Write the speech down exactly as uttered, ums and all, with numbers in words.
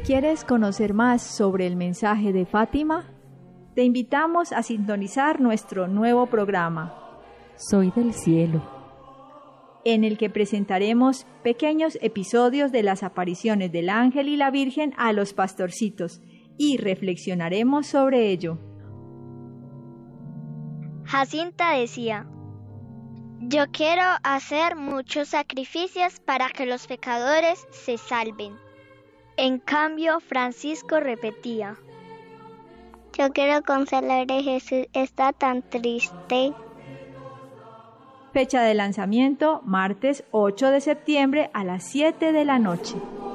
¿Quieres conocer más sobre el mensaje de Fátima? Te invitamos a sintonizar nuestro nuevo programa, Soy del Cielo, en el que presentaremos pequeños episodios de las apariciones del ángel y la Virgen a los pastorcitos y reflexionaremos sobre ello. Jacinta decía: yo quiero hacer muchos sacrificios para que los pecadores se salven. En cambio, Francisco repetía: yo quiero consolar a Jesús, está tan triste. Fecha de lanzamiento, martes ocho de septiembre a las siete de la noche.